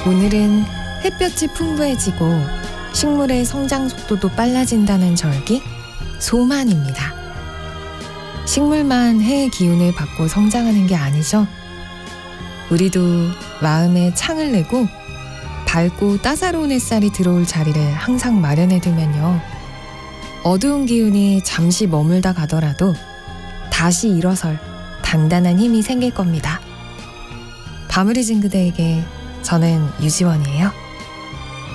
오늘은 햇볕이 풍부해지고 식물의 성장 속도도 빨라진다는 절기 소만입니다. 식물만 해의 기운을 받고 성장하는 게 아니죠. 우리도 마음에 창을 내고 밝고 따사로운 햇살이 들어올 자리를 항상 마련해두면요. 어두운 기운이 잠시 머물다 가더라도 다시 일어설 단단한 힘이 생길 겁니다. 밤을 잊은 그대에게 저는 유지원이에요.